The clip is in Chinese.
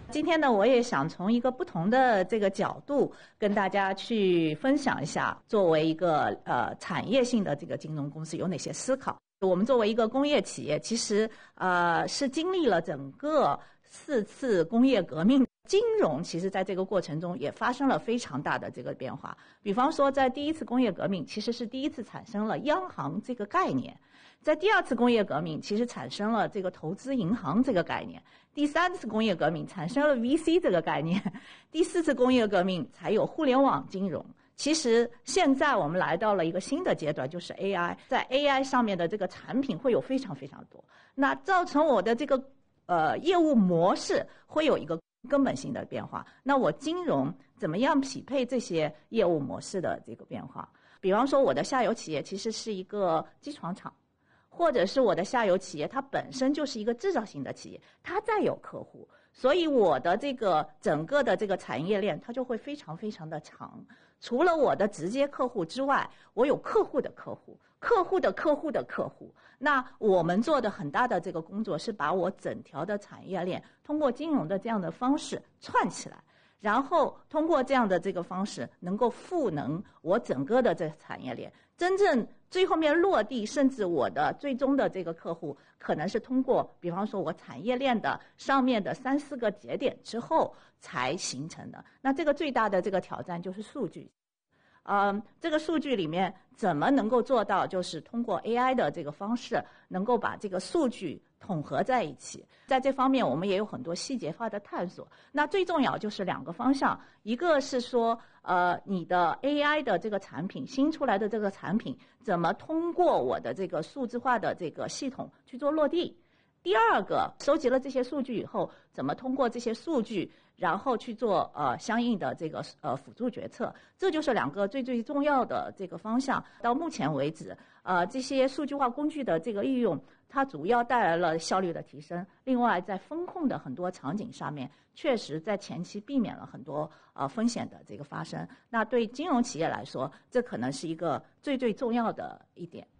今天呢，我也想从一个不同的这个角度跟大家去分享一下，作为一个产业性的这个金融公司有哪些思考。我们作为一个工业企业，其实是经历了整个4次工业革命，金融其实在这个过程中也发生了非常大的这个变化。比方说，在第1次工业革命，其实是第一次产生了央行这个概念。在第2次工业革命，其实产生了这个投资银行这个概念；第3次工业革命产生了 VC 这个概念；第4次工业革命才有互联网金融。其实现在我们来到了一个新的阶段，就是 AI。在 AI 上面的这个产品会有非常非常多，那造成我的这个业务模式会有一个根本性的变化。那我金融怎么样匹配这些业务模式的这个变化？比方说，我的下游企业其实是一个机床厂。或者是我的下游企业，它本身就是一个制造型的企业，它再有客户，所以我的这个整个的这个产业链它就会非常非常的长。除了我的直接客户之外，我有客户的客户，客户的客户的客户。那我们做的很大的这个工作是把我整条的产业链通过金融的这样的方式串起来，然后通过这样的这个方式能够赋能我整个的这产业链，真正最后面落地，甚至我的最终的这个客户可能是通过比方说我产业链的上面的3、4个节点之后才形成的。那这个最大的这个挑战就是数据。这个数据里面怎么能够做到就是通过 AI 的这个方式能够把这个数据统合在一起。在这方面我们也有很多细节化的探索。那最重要就是2个方向，一个是说你的 AI 的这个产品，新出来的这个产品怎么通过我的这个数字化的这个系统去做落地。第2个，收集了这些数据以后，怎么通过这些数据然后去做相应的这个辅助决策。这就是2个最重要的这个方向。到目前为止这些数据化工具的这个应用，它主要带来了效率的提升。另外在风控的很多场景上面，确实在前期避免了很多风险的这个发生。那对金融企业来说，这可能是一个最重要的一点。